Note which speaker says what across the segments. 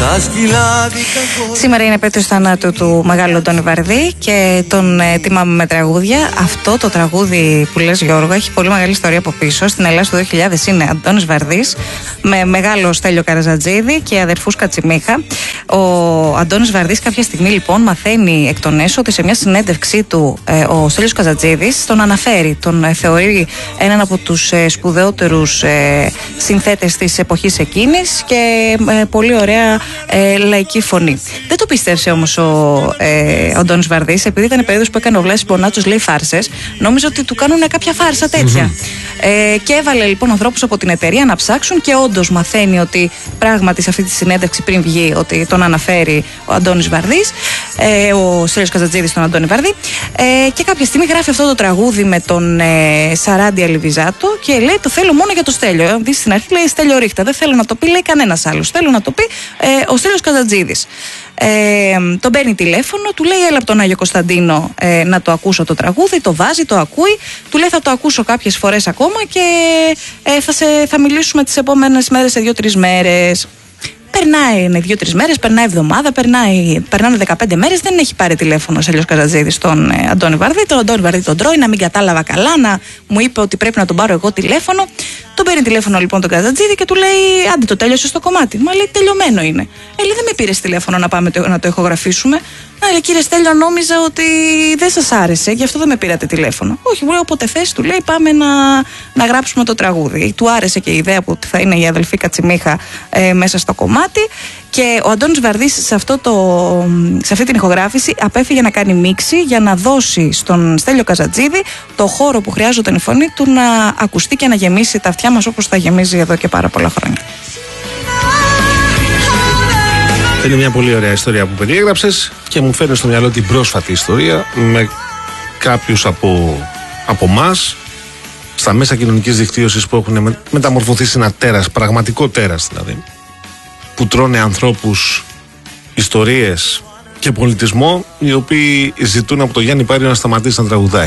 Speaker 1: Σήμερα είναι επέτειος θανάτου του μεγάλου Αντώνη Βαρδί και τον τιμάμε με τραγούδια. Αυτό το τραγούδι που λες, Γιώργο, έχει πολύ μεγάλη ιστορία από πίσω. Στην Ελλάδα του 2000 είναι Αντώνης Βαρδής με μεγάλο Στέλιο Καραζατζίδη και αδερφούς Κατσιμίχα. Ο Αντώνης Βαρδής κάποια στιγμή λοιπόν μαθαίνει εκ των έσω ότι σε μια συνέντευξή του ο Στέλιος Καραζατζίδης τον αναφέρει, τον θεωρεί έναν από τους σπουδαιότερους συνθέτες της εποχής εκείνης και πολύ ωραία λαϊκή φωνή. Δεν το πίστευσε όμως ο Αντώνης Βαρδής, επειδή ήταν περίοδος που έκανε ο Βλάσης Μπονάτσος, λέει, φάρσες. Νόμιζε ότι του κάνουν κάποια φάρσα τέτοια. Και έβαλε λοιπόν ανθρώπους από την εταιρεία να ψάξουν και όντως μαθαίνει ότι πράγματι σε αυτή τη συνέντευξη πριν βγει ότι τον αναφέρει ο Αντώνης Βαρδής, ο Στέλιος Καραζατζίδης τον Αντώνη Βαρδί, και κάποια στιγμή γράφει αυτό το τραγούδι με τον Σαράντι Αλιβιζάτο και λέει το θέλω μόνο για το Στέλιο. Δει στην αρχή λέει Στέλιο ρίχτα, δεν θέλω να το πει, λέει κανένας άλλος. Θέλω να το πει ο Στέλιος Καραζατζίδης. Τον παίρνει τηλέφωνο, του λέει έλα από τον Άγιο Κωνσταντίνο να το ακούσω το τραγούδι, το βάζει, το ακούει, του λέει θα το ακούσω κάποιες φορές ακόμα και θα μιλήσουμε τις επόμενες μέρες, σε 2-3 μέρες. Περνάει 2-3 μέρες, περνάει εβδομάδα, περνάνε 15 μέρες, δεν έχει πάρει τηλέφωνο ο Στέλιος Καραζατζίδης τον Αντώνη Βαρδί. Τον Αντώνη Βαρδί τον τρώει, να μην κατάλαβα καλά, να μου είπε ότι πρέπει να τον πάρω εγώ τηλέφωνο. Τον παίρνει τηλέφωνο λοιπόν τον Καραζατζίδη και του λέει: άντε, το τέλειωσε το κομμάτι. Μα λέει: τελειωμένο είναι. Λέει: δεν με πήρες τηλέφωνο να πάμε να το ηχογραφήσουμε. Λέει: κύριε Στέλιο, νόμιζα ότι δεν σας άρεσε, γι' αυτό δεν με πήρατε τηλέφωνο. Όχι, μου λέει: όποτε θες, του λέει: πάμε να γράψουμε το τραγούδι. Του άρεσε και η ιδέα που θα είναι η αδελφή Κατσιμίχα μέσα στο κομμάτι. Και ο Αντώνης Βαρδής σε αυτή την ηχογράφηση απέφυγε να κάνει μίξη για να δώσει στον Στέλιο Καραζατζίδη το χώρο που χρειάζονταν η φωνή του να ακουστεί και να γεμίσει τα αυτιά μας όπως τα γεμίζει εδώ και πάρα πολλά χρόνια.
Speaker 2: Είναι μια πολύ ωραία ιστορία που περιέγραψες και μου φέρνει στο μυαλό την πρόσφατη ιστορία με κάποιους από εμάς στα μέσα κοινωνικής δικτύωσης που έχουν μεταμορφωθεί σε ένα τέρας, πραγματικό τέρας δηλαδή, που τρώνε ανθρώπους, ιστορίες και πολιτισμό, οι οποίοι ζητούν από τον Γιάννη Πάριο να σταματήσει να τραγουδάει.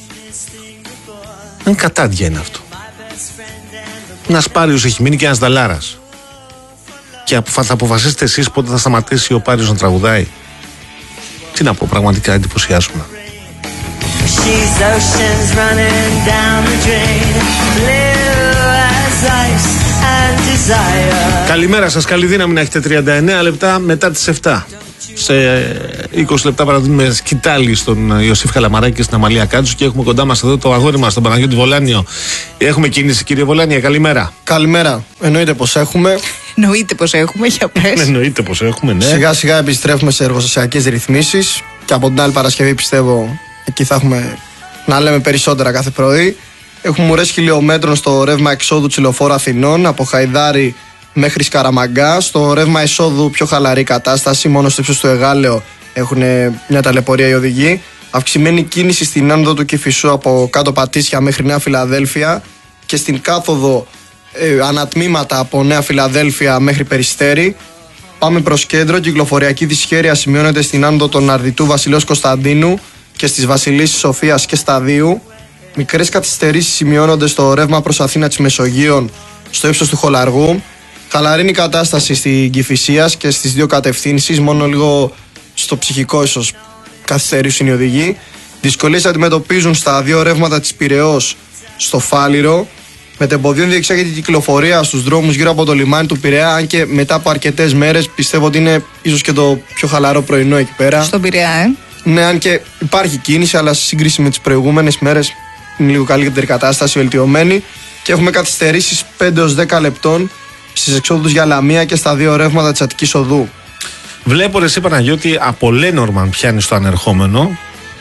Speaker 2: Αν κατάντια είναι αυτό. Ένας Πάριος έχει μείνει και ένας Δαλάρας. Και θα αποφασίσετε εσείς πότε θα σταματήσει ο Πάριος να τραγουδάει. Τι να πω, πραγματικά εντυπωσιάζουμε. Καλημέρα σας, καλή δύναμη να έχετε. 39 λεπτά μετά τις 7. Σε 20 λεπτά παραδείγουμε σκητάλη στον Ιωσήφ Καλαμαράκη και στην Αμαλία Κάτσου και έχουμε κοντά μας εδώ το αγόρι μας, τον Παναγιώτη Βολάνιο. Έχουμε κίνηση, κύριε Βολάνια, καλημέρα.
Speaker 3: Καλημέρα. Εννοείται πως έχουμε.
Speaker 1: Εννοείται πως έχουμε, για πες.
Speaker 2: Εννοείται πως έχουμε, ναι.
Speaker 3: Σιγά σιγά επιστρέφουμε σε εργοστασιακές ρυθμίσεις και από την άλλη Παρασκευή πιστεύω εκεί θα έχουμε να λέμε περισσότερα κάθε πρωί. Έχουμε ουρές χιλιόμετρων στο ρεύμα εξόδου του Λεωφόρου Αθηνών από Χαϊδάρη μέχρι Σκαραμαγκά. Στο ρεύμα εισόδου πιο χαλαρή κατάσταση, μόνο στο ύψος του Εγάλεο έχουν μια ταλαιπωρία οι οδηγοί. Αυξημένη κίνηση στην άνοδο του Κηφισού από κάτω Πατήσια μέχρι Νέα Φιλαδέλφια και στην κάθοδο ανατμήματα από Νέα Φιλαδέλφια μέχρι Περιστέρι. Πάμε προς κέντρο. Κυκλοφοριακή δυσχέρεια σημειώνεται στην άνοδο των Αρδιτού Βασιλέως Κωνσταντίνου και στις Βασιλίσσης Σοφίας και Σταδίου. Μικρές καθυστερήσεις σημειώνονται στο ρεύμα προς Αθήνα της Μεσογείων στο ύψος του Χολαργού. Χαλαρή κατάσταση στην Κηφισίας και στις δύο κατευθύνσεις, μόνο λίγο στο ψυχικό ίσως καθυστερήσουν οι οδηγοί. Δυσκολίες αντιμετωπίζουν στα δύο ρεύματα της Πειραιώς στο Φάληρο. Μετεμποδίων διεξάγεται η κυκλοφορία στους δρόμους γύρω από το λιμάνι του Πειραιά, αν και μετά από αρκετές μέρες πιστεύω ότι είναι ίσως και το πιο χαλαρό πρωινό εκεί πέρα.
Speaker 1: Στον Πειραιά,
Speaker 3: Ναι, αν και υπάρχει κίνηση, αλλά σε σύγκριση με τις προηγούμενες μέρες είναι λίγο καλύτερη κατάσταση, βελτιωμένη. Και έχουμε καθυστερήσεις 5-10 λεπτών στις εξόδους για Λαμία και στα δύο ρεύματα της Αττικής Οδού.
Speaker 2: Βλέπω ρε εσύ Παναγιώτη από Λένορμαν πιάνει το ανερχόμενο.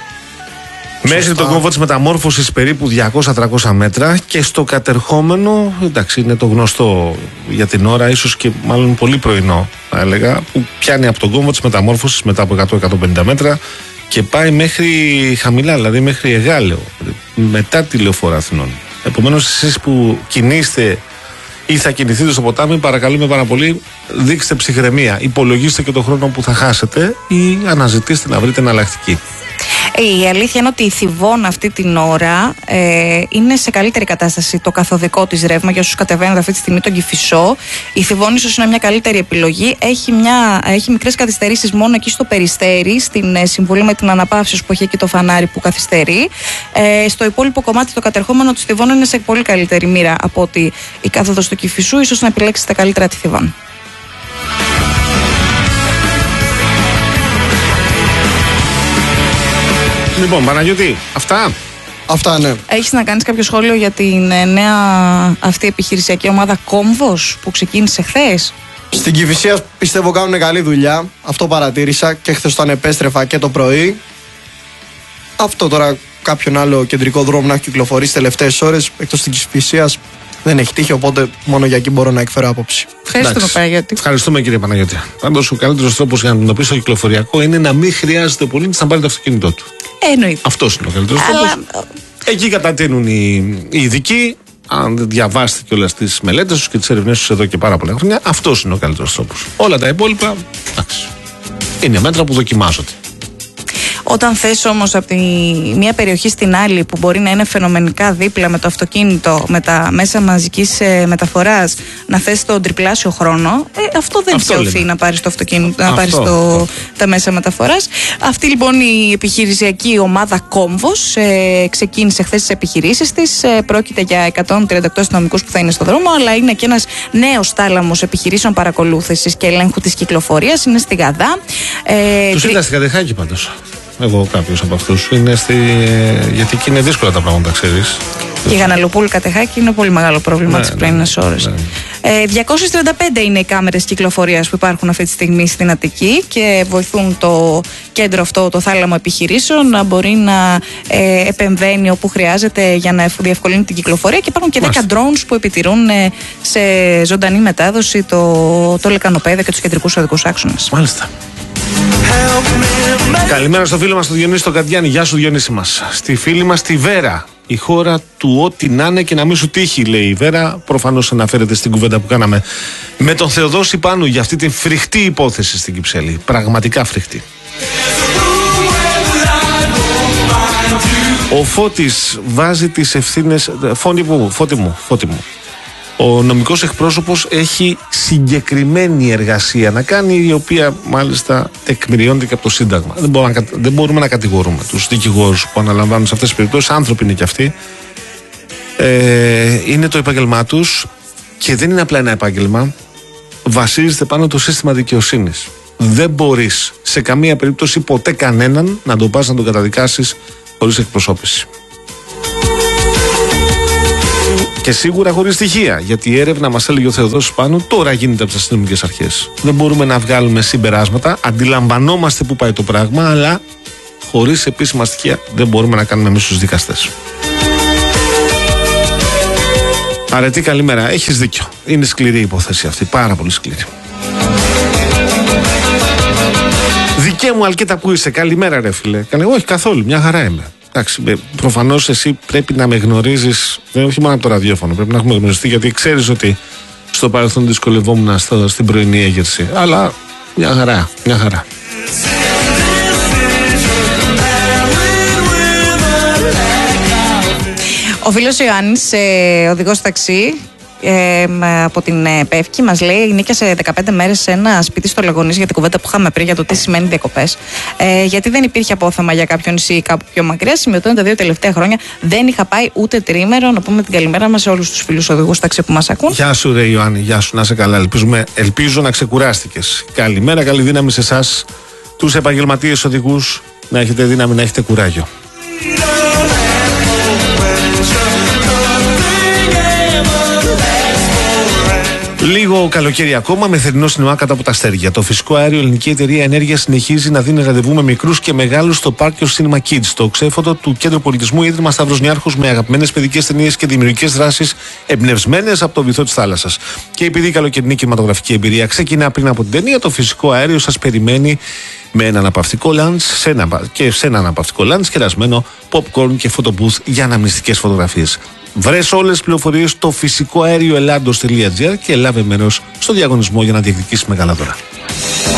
Speaker 2: Μέχρι τον κόμβο της μεταμόρφωσης περίπου 200-300 μέτρα και στο κατερχόμενο, εντάξει είναι το γνωστό για την ώρα, ίσως και μάλλον πολύ πρωινό θα έλεγα, που πιάνει από τον κόμβο της μεταμόρφωσης μετά από 100-150 μέτρα και πάει μέχρι χαμηλά, δηλαδή μέχρι Εγάλεο, μετά τη Λεωφόρο Αθηνών. Επομένως εσείς που κινείστε ή θα κινηθείτε στο ποτάμι, παρακαλούμε πάρα πολύ, δείξτε ψυχραιμία, υπολογίστε και το χρόνο που θα χάσετε ή αναζητήστε να βρείτε εναλλακτική.
Speaker 1: Η αλήθεια είναι ότι η Θηβών αυτή την ώρα είναι σε καλύτερη κατάσταση το καθοδικό της ρεύμα για όσους κατεβαίνουν αυτή τη στιγμή τον Κηφισό. Η Θηβών ίσως είναι μια καλύτερη επιλογή. Έχει μικρές καθυστερήσεις μόνο εκεί στο Περιστέρι, στην συμβολή με την αναπαύση που έχει εκεί το φανάρι που καθυστερεί. Στο υπόλοιπο κομμάτι το κατερχόμενο της Θηβών είναι σε πολύ καλύτερη μοίρα από ότι η κάθοδος του Κηφισού. Ίσως να επιλέξετε καλύτερα τη Θηβών.
Speaker 2: Λοιπόν, Παναγιώτη, αυτά ναι.
Speaker 1: Έχεις να κάνεις κάποιο σχόλιο για την νέα αυτή επιχειρησιακή ομάδα Κόμβος που ξεκίνησε χθες?
Speaker 3: Στην Κηφισία πιστεύω κάνουν καλή δουλειά. Αυτό παρατήρησα και χθες όταν επέστρεφα και το πρωί. Αυτό τώρα κάποιον άλλο κεντρικό δρόμο να έχει κυκλοφορήσει τελευταίες ώρες εκτός της Κηφισίας δεν έχει τύχει, οπότε μόνο για εκεί μπορώ να εκφέρω άποψη.
Speaker 1: Ευχαριστούμε, Παναγιώτη.
Speaker 2: Ευχαριστούμε, κύριε Παναγιώτη. Πάντως, ο καλύτερος τρόπος για να αντιμετωπίσει το κυκλοφοριακό είναι να μην χρειάζεται ο πολίτης να πάρει το αυτοκίνητό του.
Speaker 1: Εννοείται.
Speaker 2: Αυτός είναι ο καλύτερος τρόπος. Εκεί κατατείνουν οι ειδικοί. Αν διαβάσετε κιόλας τις μελέτες τους και τις ερευνές τους εδώ και πάρα πολλά χρόνια, αυτός είναι ο καλύτερος τρόπος. Όλα τα υπόλοιπα, εντάξει, είναι μέτρα που δοκιμάζονται.
Speaker 1: Όταν θες όμως από τη μία περιοχή στην άλλη που μπορεί να είναι φαινομενικά δίπλα με το αυτοκίνητο, με τα μέσα μαζικής μεταφοράς, να θες τον τριπλάσιο χρόνο, αυτό δεν σε οθεί να πάρεις το αυτοκίνητο, να πάρεις τα μέσα μεταφοράς. Αυτή λοιπόν η επιχειρησιακή ομάδα Κόμβος ξεκίνησε χθες τις επιχειρήσεις της. Πρόκειται για 138 αστυνομικούς που θα είναι στο δρόμο, αλλά είναι και ένας νέος τάλαμος επιχειρήσεων παρακολούθησης και ελέγχου της κυκλοφορίας. Είναι στη Γαδά.
Speaker 2: Τους είδα στην Κατεχάκη πάντως. Εγώ κάποιος από αυτούς. Γιατί εκεί είναι δύσκολα τα πράγματα, ξέρεις.
Speaker 1: Και η Γαναλοπούλου Κατεχάκη είναι πολύ μεγάλο πρόβλημα τις πρωινές ώρες. 235 είναι οι κάμερες κυκλοφορίας που υπάρχουν αυτή τη στιγμή στην Αττική και βοηθούν το κέντρο αυτό, το θάλαμο επιχειρήσεων, να μπορεί να επεμβαίνει όπου χρειάζεται για να διευκολύνει την κυκλοφορία. Και υπάρχουν και 10 drones που επιτηρούν σε ζωντανή μετάδοση το λεκανοπέδιο και τους κεντρικούς οδικούς άξονες.
Speaker 2: Μάλιστα. Καλημέρα στο φίλο μας τον Διονύση τον Καντιάνη. Γεια σου, Διονύση μας. Στη φίλη μας τη Βέρα. Η χώρα του ό,τι να είναι και να μην σου τύχει, λέει η Βέρα. Προφανώς αναφέρεται στην κουβέντα που κάναμε με τον Θεοδόση Πάνου για αυτή την φρικτή υπόθεση στην Κυψέλη. Πραγματικά φρικτή. Ο Φώτης βάζει τις ευθύνες. Φώτη μου. Ο νομικός εκπρόσωπος έχει συγκεκριμένη εργασία να κάνει, η οποία μάλιστα τεκμηριώνεται και από το Σύνταγμα. Δεν μπορούμε να κατηγορούμε τους δικηγόρους που αναλαμβάνουν σε αυτές τις περιπτώσεις. Άνθρωποι είναι κι αυτοί. Είναι το επάγγελμά τους και δεν είναι απλά ένα επάγγελμα. Βασίζεται πάνω το σύστημα δικαιοσύνης. Δεν μπορείς σε καμία περίπτωση ποτέ κανέναν να τον πας να τον καταδικάσεις χωρίς εκπροσώπηση. Και σίγουρα χωρίς στοιχεία. Γιατί η έρευνα, μας έλεγε ο Θεοδόσης Πάνου, τώρα γίνεται από τις αστυνομικές αρχές. Δεν μπορούμε να βγάλουμε συμπεράσματα. Αντιλαμβανόμαστε που πάει το πράγμα, αλλά χωρίς επίσημα στοιχεία δεν μπορούμε να κάνουμε εμείς τους δικαστές. Αρετή, καλημέρα. Έχεις δίκιο. Είναι σκληρή η υπόθεση αυτή. Πάρα πολύ σκληρή. Δικέ μου Αλκίτα, που είσαι? Καλημέρα, ρε φίλε. Όχι, καθόλου. Μια χαρά είμαι. Εντάξει, προφανώς εσύ πρέπει να με γνωρίζεις, όχι μόνο από το ραδιόφωνο, πρέπει να έχουμε γνωριστεί, γιατί ξέρεις ότι στο παρελθόν δυσκολευόμουν στην πρωινή έγερση. Αλλά μια χαρά.
Speaker 1: Ο φίλος Ιωάννης, οδηγός ταξί, από την Πεύκη, μας λέει: νίκιασε 15 μέρες σε ένα σπίτι στο Λεγονής, για την κουβέντα που είχαμε πριν για το τι σημαίνει διακοπές. Γιατί δεν υπήρχε απόθεμα για κάποιο νησί ή κάπου πιο μακριά. Σημειωτών τα 2 τελευταία χρόνια δεν είχα πάει ούτε τρίμερο. Να πούμε την καλημέρα μας σε όλους τους φίλους οδηγούς ταξί που μας ακούν.
Speaker 2: Γεια σου, ρε Ιωάννη, γεια σου, να είσαι καλά. Ελπίζω να ξεκουράστηκες. Καλημέρα, καλή δύναμη σε εσάς, τους επαγγελματίες οδηγούς, να έχετε δύναμη, να έχετε κουράγιο. Λίγο καλοκαίρι ακόμα, με θερινό σινεμά κάτω από τα αστέρια. Το φυσικό αέριο Ελληνική Εταιρεία Ενέργειας συνεχίζει να δίνει ραντεβού με μικρούς και μεγάλους στο Πάρκιο Cinema Kids, το ξέφωτο του Κέντρου Πολιτισμού Ίδρυμα Σταύρος Νιάρχος, με αγαπημένες παιδικές ταινίες και δημιουργικές δράσεις εμπνευσμένες από το βυθό της θάλασσας. Και επειδή η καλοκαιρινή κινηματογραφική εμπειρία ξεκινά πριν από την ταινία, το φυσικό αέριο σας περιμένει με ένα αναπαυτικό lunch, σε ένα αναπαυτικό lunch κερασμένο, popcorn και φωτομπούθ για αναμνηστικές φωτογραφίες. Βρες όλες τις πληροφορίες στο φυσικοαέρioellados.gr και λάβε μέρος στο διαγωνισμό για να διεκδικήσεις μεγάλα δώρα.